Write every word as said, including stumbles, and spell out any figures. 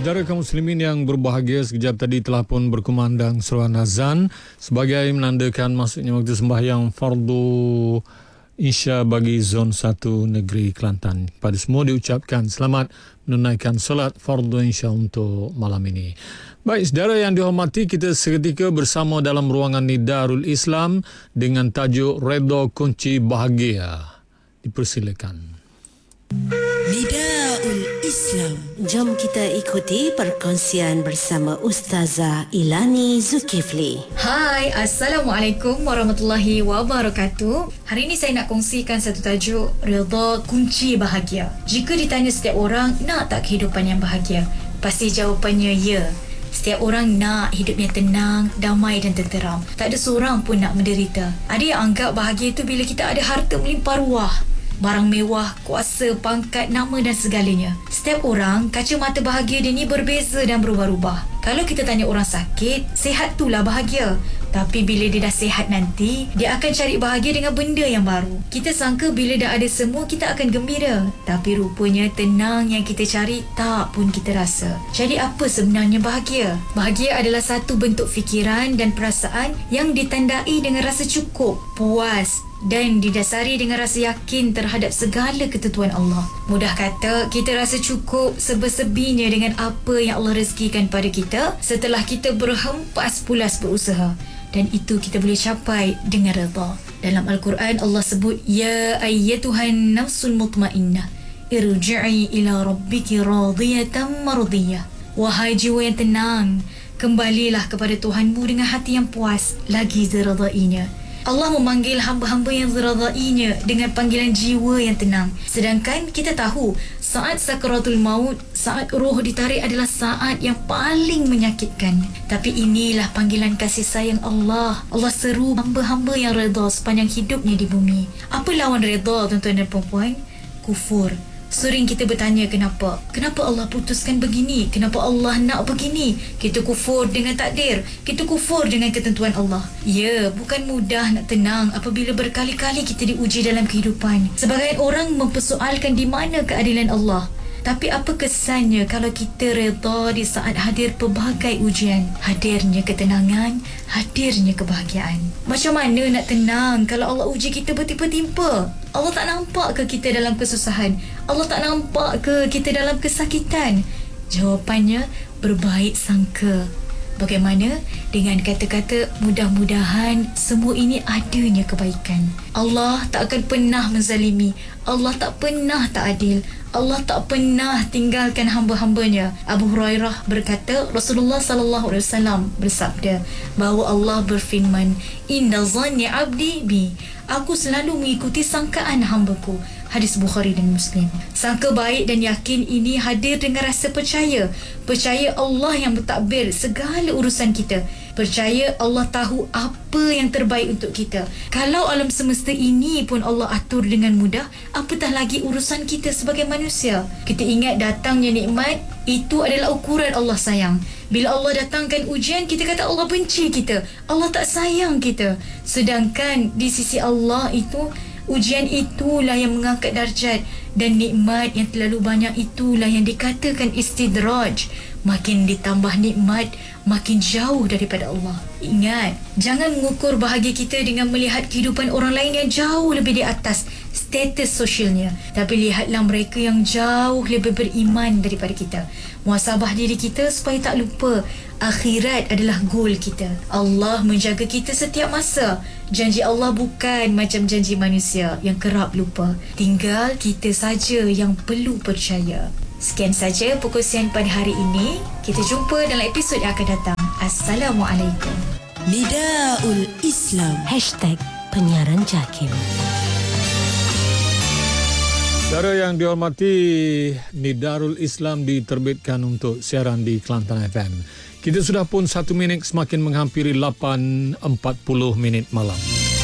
Saudara kaum muslimin yang berbahagia, sekejap tadi telah pun berkumandang seruan azan sebagai menandakan masuknya waktu sembahyang fardu Isya bagi zon satu negeri Kelantan. Pada semua diucapkan selamat menunaikan solat fardu Isya untuk malam ini. Baik, saudara yang dihormati, kita seketika bersama dalam ruangan Nidarul Islam dengan tajuk Redha Kunci Bahagia. Dipersilakan. Nidarul Islam. Jom kita ikuti perkongsian bersama Ustazah Ilani Zulkifli. Hai, Assalamualaikum warahmatullahi wabarakatuh. Hari ini saya nak kongsikan satu tajuk, Redha Kunci Bahagia. Jika ditanya setiap orang, nak tak kehidupan yang bahagia? Pasti jawapannya ya. Setiap orang nak hidup yang tenang, damai dan tenteram. Tak ada seorang pun nak menderita. Ada yang anggap bahagia itu bila kita ada harta melimpah ruah, barang mewah, kuasa, pangkat, nama dan segalanya. Setiap orang, kacamata bahagia dia ni berbeza dan berubah-ubah. Kalau kita tanya orang sakit, sihat itulah bahagia. Tapi bila dia dah sihat nanti, dia akan cari bahagia dengan benda yang baru. Kita sangka bila dah ada semua, kita akan gembira. Tapi rupanya tenang yang kita cari tak pun kita rasa. Jadi apa sebenarnya bahagia? Bahagia adalah satu bentuk fikiran dan perasaan yang ditandai dengan rasa cukup, puas dan didasari dengan rasa yakin terhadap segala ketentuan Allah. Mudah kata, kita rasa cukup sebesebinya dengan apa yang Allah rezekikan pada kita setelah kita berhempas pulas berusaha. Dan itu kita boleh capai dengan redha. Dalam Al-Quran Allah sebut, Ya ayyatuhan nafsul mutmainnah, irji'i ila rabbiki radiyatan mardiyah. Wahai jiwa yang tenang, kembalilah kepada Tuhanmu dengan hati yang puas lagi diredainya. Allah memanggil hamba-hamba yang diredainya dengan panggilan jiwa yang tenang. Sedangkan kita tahu saat sakaratul maut, saat roh ditarik adalah saat yang paling menyakitkan. Tapi inilah panggilan kasih sayang Allah. Allah seru hamba-hamba yang redha sepanjang hidupnya di bumi. Apa lawan redha, tuan-tuan dan puan-puan? Kufur. Sering kita bertanya kenapa? Kenapa Allah putuskan begini? Kenapa Allah nak begini? Kita kufur dengan takdir. Kita kufur dengan ketentuan Allah. Ya, bukan mudah nak tenang apabila berkali-kali kita diuji dalam kehidupan. Sebagian orang mempersoalkan di mana keadilan Allah. Tapi apa kesannya kalau kita redha di saat hadir pelbagai ujian? Hadirnya ketenangan, hadirnya kebahagiaan. Macam mana nak tenang kalau Allah uji kita bertimpa-timpa? Allah tak nampak ke kita dalam kesusahan? Allah tak nampak ke kita dalam kesakitan? Jawapannya, berbaik sangka. Bagaimana dengan kata-kata mudah-mudahan semua ini adanya kebaikan. Allah tak akan pernah menzalimi. Allah tak pernah tak adil. Allah tak pernah tinggalkan hamba-hambanya. Abu Hurairah berkata, Rasulullah sallallahu alaihi wasallam bersabda bahawa Allah berfirman, Inna zanni abdi bi. Aku selalu mengikuti sangkaan hambaku. Hadis Bukhari dan Muslim. Sangka baik dan yakin ini hadir dengan rasa percaya. Percaya Allah yang mentadbir segala urusan kita. Percaya Allah tahu apa yang terbaik untuk kita. Kalau alam semesta ini pun Allah atur dengan mudah, apatah lagi urusan kita sebagai manusia. Kita ingat datangnya nikmat, itu adalah ukuran Allah sayang. Bila Allah datangkan ujian, kita kata Allah benci kita, Allah tak sayang kita. Sedangkan di sisi Allah itu, ujian itulah yang mengangkat darjat, dan nikmat yang terlalu banyak itulah yang dikatakan istidraj. Makin ditambah nikmat, makin jauh daripada Allah. Ingat, jangan mengukur bahagia kita dengan melihat kehidupan orang lain yang jauh lebih di atas status sosialnya. Tapi lihatlah mereka yang jauh lebih beriman daripada kita. Muhasabah diri kita supaya tak lupa akhirat adalah goal kita. Allah menjaga kita setiap masa. Janji Allah bukan macam janji manusia yang kerap lupa. Tinggal kita saja yang perlu percaya. Sekian saja perkongsian pada hari ini. Kita jumpa dalam episod yang akan datang. Assalamualaikum. Nidarul Islam. Hashtag Penyiaran Jakim. Saudara yang dihormati, Nidarul Islam diterbitkan untuk siaran di Kelantan F M. Kita sudah pun satu minit semakin menghampiri lapan empat puluh minit malam.